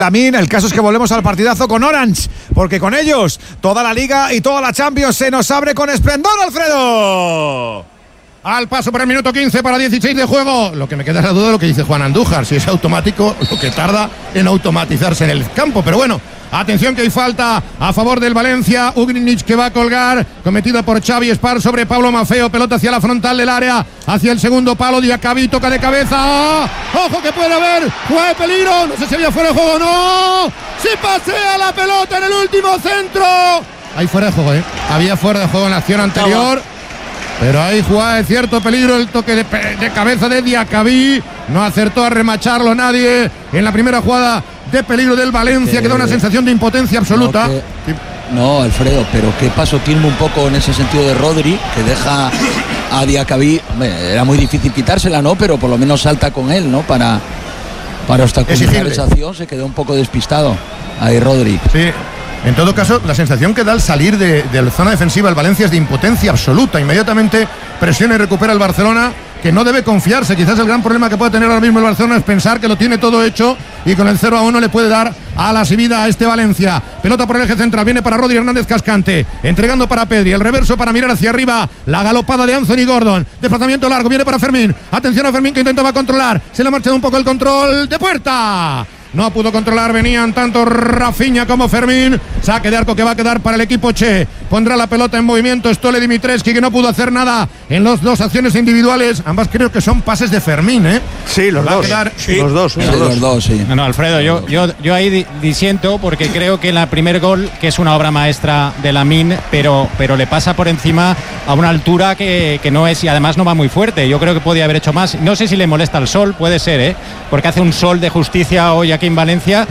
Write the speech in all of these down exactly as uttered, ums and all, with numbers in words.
También el caso es que volvemos al partidazo con Orange, porque con ellos toda la Liga y toda la Champions se nos abre con esplendor, Alfredo. Al paso por el minuto quince para dieciséis de juego. Lo que me queda es la duda de lo que dice Juan Andújar, si es automático, lo que tarda en automatizarse en el campo. Pero bueno, atención que hay falta a favor del Valencia. Ugrinic que va a colgar, cometido por Xavi Espar sobre Pablo Maffeo. Pelota hacia la frontal del área, hacia el segundo palo. Diacabí toca de cabeza. ¡Ojo que puede haber! ¡Juega de peligro! No sé si había fuera de juego o no. ¡Sí pasea la pelota en el último centro! Ahí fuera de juego, ¿eh? Había fuera de juego en la acción anterior. Pero ahí jugaba de cierto peligro el toque de, de cabeza de Diacabí. No acertó a remacharlo nadie en la primera jugada de peligro del Valencia, eh, que da una sensación de impotencia absoluta. No, que, no, Alfredo, pero qué paso tiene un poco en ese sentido de Rodri, que deja a Diacabí. Era muy difícil quitársela, ¿no? Pero por lo menos salta con él, ¿no? Para, para obstaculizar esa acción. Se quedó un poco despistado ahí Rodri. Sí. En todo caso, la sensación que da al salir de, de la zona defensiva el Valencia es de impotencia absoluta. Inmediatamente presiona y recupera el Barcelona, que no debe confiarse. Quizás el gran problema que puede tener ahora mismo el Barcelona es pensar que lo tiene todo hecho y con el cero a uno le puede dar a la subida a este Valencia. Pelota por el eje central, viene para Rodri Hernández Cascante, entregando para Pedri, el reverso para mirar hacia arriba, la galopada de Anthony Gordon, desplazamiento largo, viene para Fermín, atención a Fermín que intentaba controlar, se le ha marchado un poco el control de puerta. No pudo controlar, venían tanto Rafinha como Fermín. Saque de arco que va a quedar para el equipo Che. Pondrá la pelota en movimiento Stole Dimitrescu, que no pudo hacer nada en las dos acciones individuales. Ambas creo que son pases de Fermín, ¿eh? Sí, los va dos. A quedar, sí. Los dos, sí, los dos. Los dos sí. No, no, Alfredo, yo, yo, yo ahí disiento porque creo que el primer gol, que es una obra maestra de Lamine, pero, pero le pasa por encima a una altura que, que no es, y además no va muy fuerte. Yo creo que podía haber hecho más. No sé si le molesta el sol, puede ser, ¿eh? Porque hace un sol de justicia hoy aquí en Valencia.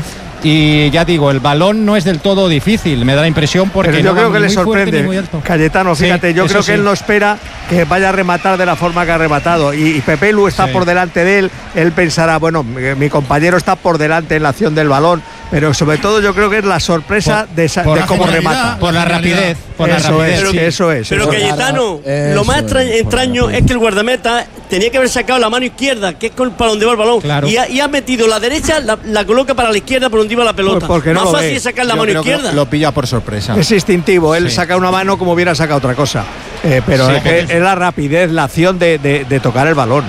Y ya digo, el balón no es del todo difícil, me da la impresión, porque pero yo no creo va que ni le muy fuerte sorprende ni muy alto. Cayetano, fíjate, sí, yo creo que sí. él no espera que vaya a rematar de la forma que ha rematado, y, y Pepe Lu está sí. por delante de él. Él pensará, bueno, mi, mi compañero está por delante en la acción del balón, pero sobre todo yo creo que es la sorpresa por, de, esa, por de cómo remata, por la rapidez, por eso la rapidez, es, sí. eso es pero eso Cayetano, es. lo más Eso extraño, es, extraño es que el guardameta tenía que haber sacado la mano izquierda, que es para donde va el balón, claro. y, ha, y ha metido la derecha, la, la coloca para la izquierda por donde iba la pelota. Pues no más fácil ve. es sacar la Yo mano creo izquierda. Que lo, lo pilla por sorpresa. Es instintivo, él sí. saca una mano como hubiera sacado otra cosa, eh, pero sí, es, que es la rapidez, la acción de, de, de tocar el balón.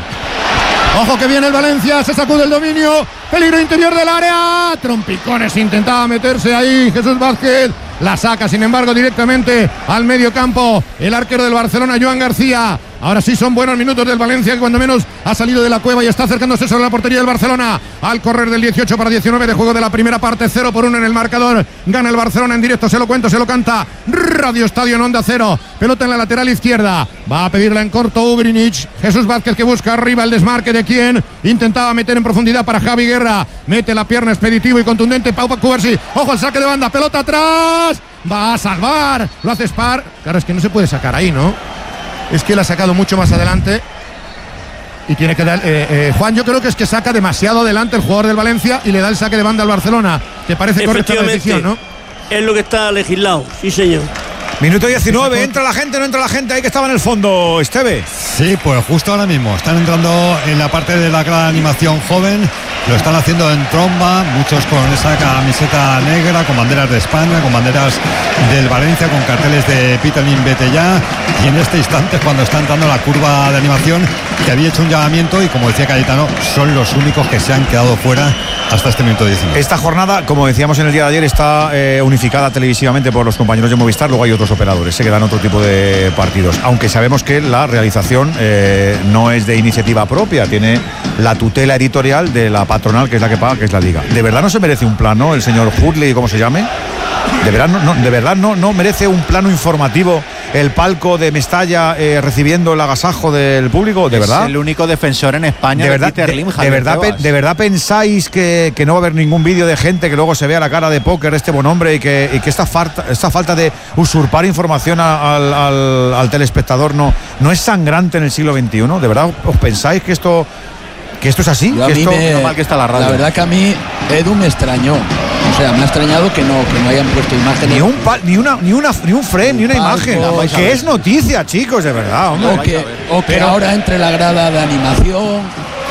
Ojo que viene el Valencia, se sacude el dominio, peligro interior del área, trompicones, intentaba meterse ahí Jesús Vázquez, la saca sin embargo directamente al medio campo el arquero del Barcelona, Joan García. Ahora sí son buenos minutos del Valencia, que cuando menos ha salido de la cueva y está acercándose sobre la portería del Barcelona. Al correr del dieciocho para diecinueve de juego de la primera parte, cero por uno en el marcador. Gana el Barcelona en directo, se lo cuento, se lo canta Radio Estadio en Onda Cero. Pelota en la lateral izquierda, va a pedirla en corto Ugrinic. Jesús Vázquez que busca arriba el desmarque de quien intentaba meter en profundidad para Javi Guerra. Mete la pierna expeditivo y contundente Pau Cubarsí. Ojo el saque de banda, pelota atrás. Va a salvar, lo hace Spar. Claro, es que no se puede sacar ahí, ¿no? Es que él ha sacado mucho más adelante y tiene que dar eh, eh, Juan, yo creo que es que saca demasiado adelante el jugador del Valencia y le da el saque de banda al Barcelona. ¿Te parece correcta la decisión, no? Es lo que está legislado, sí señor. Minuto diecinueve, entra la gente, no entra la gente, ahí que estaba en el fondo, Esteve. Sí, pues justo ahora mismo están entrando en la parte de la gran animación joven, lo están haciendo en tromba, muchos con esa camiseta negra, con banderas de España, con banderas del Valencia, con carteles de Pitelin vete ya, y en este instante cuando está entrando la curva de animación, que había hecho un llamamiento y como decía Cayetano, son los únicos que se han quedado fuera hasta este minuto diecinueve. Esta jornada, como decíamos en el día de ayer, está eh, unificada televisivamente por los compañeros de Movistar, luego hay otros operadores, se quedan otro tipo de partidos, aunque sabemos que la realización eh, no es de iniciativa propia, tiene la tutela editorial de la patronal, que es la que paga, que es la Liga. ¿De verdad no se merece un plano el señor Hudley, como se llame? ¿De verdad no, no, de verdad no, no merece un plano informativo el palco de Mestalla eh, recibiendo el agasajo del público? ¿De verdad? Es el único defensor en España de, de, verdad, Peter de, Lim, de, verdad pe, ¿De verdad pensáis que, que no va a haber ningún vídeo de gente que luego se vea la cara de póker de este buen hombre y que, y que esta, falta, esta falta de usurpar información a, al, al, al telespectador no, no es sangrante en el siglo veintiuno? ¿De verdad os pensáis que esto... que esto es así? Yo a que mí esto, me, no mal que está la radio. La verdad que a mí Edu me extrañó. O sea, me ha extrañado que no, que no hayan puesto imágenes. Ni un, pa, ni una, ni una, ni un frame, ni una imagen. Que es noticia, chicos, de verdad, hombre. O que, o que ahora entre la grada de animación,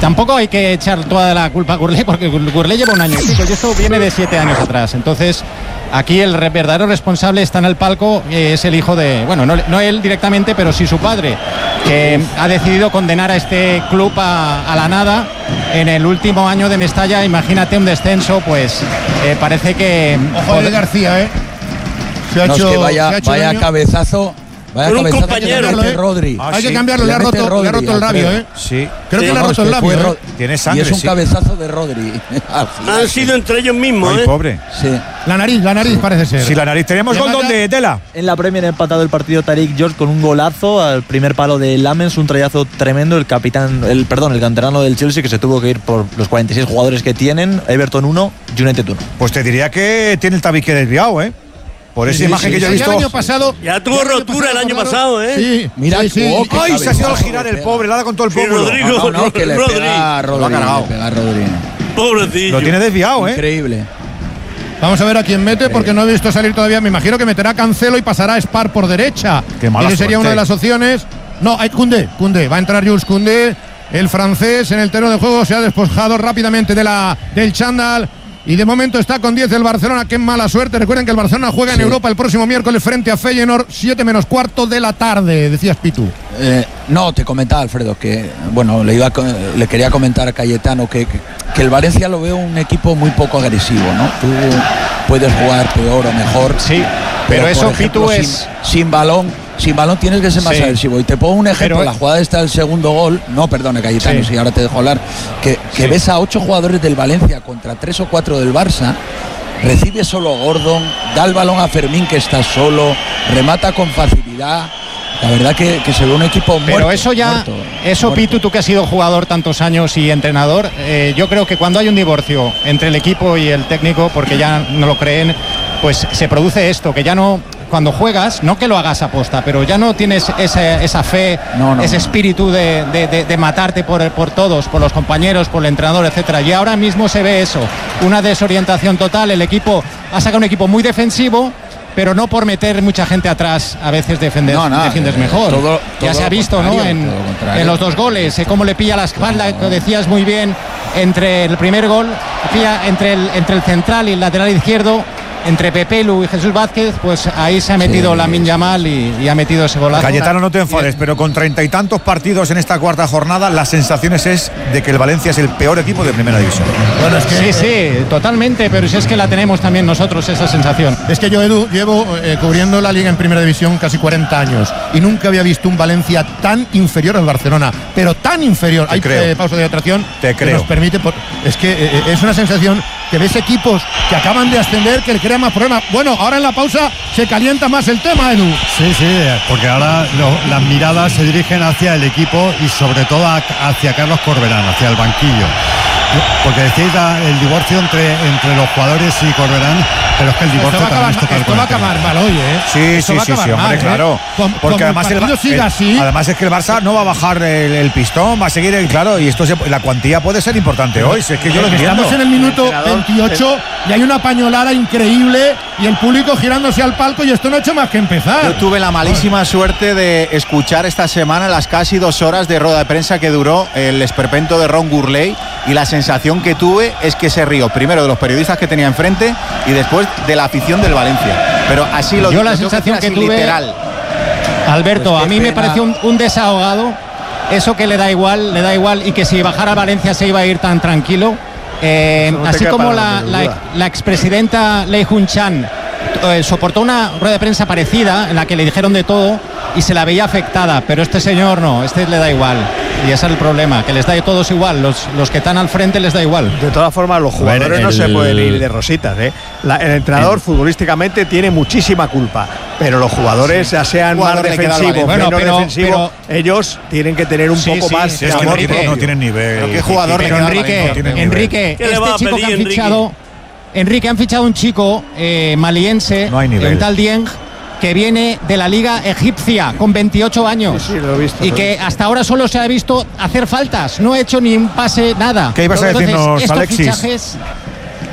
tampoco hay que echar toda la culpa a Gurley, porque Gurley lleva un año y pico, y esto viene de siete años atrás. Entonces, aquí el verdadero responsable está en el palco, eh, es el hijo de, bueno, no, no él directamente, pero sí su padre, que ha decidido condenar a este club a, a la nada en el último año de Mestalla. Imagínate un descenso, pues eh, parece que... Ojo de García, ¿eh? Se ha no, hecho, es que vaya, se ha hecho vaya daño. cabezazo... Vaya Con un compañero, que ¿eh? Rodri. Ah, hay sí. que cambiarlo, le ha roto, Rodri, le ha roto el labio, ¿eh? Sí. Creo sí, que le ha roto el labio. ¿eh? Tiene sangre. Y es un sí. cabezazo de Rodri. Han sido entre ellos mismos, Ay, ¿eh? pobre. Sí. La nariz, la nariz parece ser. Sí, la nariz. Tenemos gol donde, Tela. En la Premier ha empatado el partido Tariq George con un golazo al primer palo de Lamens, un trayazo tremendo. El capitán, el perdón, el canterano del Chelsea, que se tuvo que ir por los cuarenta y seis jugadores que tienen. Everton uno, United uno. Pues te diría que tiene el tabique desviado, ¿eh? Por esa sí, imagen sí, que yo he visto. El año pasado, ya tuvo rotura el año pasado, ¿eh? Sí, mira, sí, sí. Oh, ¡Ay! Se ha sido al girar el pobre, le ha dado con todo el pómulo. Rodrigo, no, no, no, que le Rodri. pega a Rodri, le pega a Rodri. Pobrecillo. Lo tiene desviado, ¿eh? Increíble. Vamos a ver a quién mete, porque no he visto salir todavía. Me imagino que meterá Cancelo y pasará a Spar por derecha. Qué mala Esa sería suerte. una de las opciones. No, hay Koundé, Koundé. Va a entrar Jules Koundé, el francés, en el terreno de juego. Se ha despojado rápidamente de la, del chándal. Y de momento está con diez el Barcelona. Qué mala suerte. Recuerden que el Barcelona juega sí. en Europa el próximo miércoles frente a Feyenoord, siete menos cuarto de la tarde, decías Pitu. Eh, no, te comentaba, Alfredo, que bueno, le, iba a, le quería comentar a Cayetano que, que, que el Valencia lo veo un equipo muy poco agresivo, ¿no? Tú puedes jugar peor o mejor. Sí, pero, pero eso, ejemplo, Pitu, sin, es... sin balón. Sin balón tienes que ser más sí. agresivo. Y te pongo un ejemplo, pero, la jugada está el segundo gol. No, perdona, Cayetano, si sí, ahora te dejo hablar. Que, que sí. ves a ocho jugadores del Valencia contra tres o cuatro del Barça. Recibe solo Gordon, da el balón a Fermín, que está solo, remata con facilidad. La verdad que, que se ve un equipo muerto. Pero eso ya, muerto, eso muerto. Pitu, tú que has sido jugador tantos años y entrenador, eh, yo creo que cuando hay un divorcio entre el equipo y el técnico, porque ya no lo creen, pues se produce esto, que ya no, cuando juegas, no que lo hagas aposta, pero ya no tienes esa, esa fe, no, no, ese no. espíritu de, de, de, de matarte por, por todos, por los compañeros, por el entrenador, etcétera. Y ahora mismo se ve eso, una desorientación total. El equipo ha sacado un equipo muy defensivo, pero no por meter mucha gente atrás, a veces defender, no, no, defiendes mejor. Todo, todo ya se ha visto, ¿no? En, en los dos goles, eh, cómo le pilla la espalda, no. decías muy bien, entre el primer gol, pilla entre el, entre el central y el lateral izquierdo, entre Pepelu y Jesús Vázquez, pues ahí se ha metido sí. Lamine Yamal y, y ha metido ese golazo. Cayetano, no te enfades, pero con treinta y tantos partidos en esta cuarta jornada, las sensaciones es de que el Valencia es el peor equipo de primera división. Bueno, es que sí, sí, totalmente, pero si es que la tenemos también nosotros, esa sensación. Es que yo, Edu, llevo eh, cubriendo la Liga en primera división casi cuarenta años y nunca había visto un Valencia tan inferior al Barcelona, pero tan inferior. Te Hay creo. Eh, pausa de atracción Te que creo. nos permite, por, es que eh, es una sensación que ves equipos que acaban de ascender, que le crean más problemas. Bueno, ahora en la pausa se calienta más el tema, Edu. Sí, sí, porque ahora lo, las miradas se dirigen hacia el equipo y sobre todo a, hacia Carlos Corberán, hacia el banquillo. Porque decís el divorcio entre, entre los jugadores y Corberán, pero es que el divorcio esto va a acabar, esto va a acabar mal hoy, ¿eh? Sí, esto sí, va a sí, acabar sí, hombre, mal, claro. ¿eh? Con, porque además el, el, siga el, así. además es que el Barça no va a bajar el, el pistón, va a seguir el, claro, y esto se, la cuantía puede ser importante hoy, si es que yo lo entiendo. Estamos en el minuto veintiocho y hay una pañolada increíble y el público girándose al palco y esto no ha hecho más que empezar. Yo tuve la malísima suerte de escuchar esta semana las casi dos horas de rueda de prensa que duró el esperpento de Ron Gurley, y la sensación que tuve es que se rió primero de los periodistas que tenía enfrente y después de la afición del Valencia. Pero así lo Yo la sensación que, que tuve, literal. Alberto, pues a mí pena. me pareció un, un desahogado, eso que le da igual, le da igual, y que si bajara a Valencia se iba a ir tan tranquilo. Eh, no así como la, la, la expresidenta Lei Jun-chan eh, soportó una rueda de prensa parecida en la que le dijeron de todo y se la veía afectada, pero este señor no, este le da igual. Y ese es el problema, que les da a todos igual, los, los que están al frente les da igual. De todas formas, los jugadores ver, el... no se pueden ir de rositas, ¿eh? La, el entrenador el... futbolísticamente tiene muchísima culpa, pero los jugadores, sí. ya sean más defensivos, bueno, menos pero, defensivos, pero... ellos tienen que tener un sí, poco sí, más sí, de amor. Es que no tienen nivel. Pero ¿qué jugador pero le Enrique, no Enrique, este chico que han Enrique? fichado, Enrique han fichado un chico eh, maliense, no hay nivel. un tal Dieng, que viene de la liga egipcia con veintiocho años sí, sí, lo he visto, y lo que he visto. hasta ahora solo se ha visto hacer faltas, no ha hecho ni un pase, nada. ¿Qué ibas a decirnos, Alexis? Fichajes,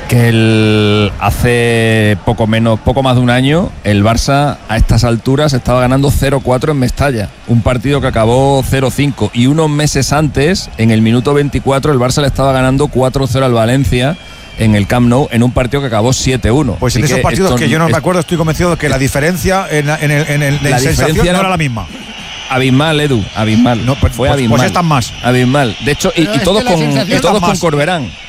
Que el, hace poco menos, poco más de un año, el Barça a estas alturas estaba ganando cero cuatro en Mestalla, un partido que acabó cero cinco, y unos meses antes, en el minuto veinticuatro, el Barça le estaba ganando cuatro cero al Valencia en el Camp Nou, en un partido que acabó siete uno. Pues en Así esos que partidos esto, que yo no es, me acuerdo, estoy convencido de que la diferencia en, en, el, en, el, en la sensación era, no era la misma. Abismal, Edu, abismal. No, pues, fue pues, abismal. Pues están más. Abismal. De hecho, y, y todos, con, y todos con Corberán.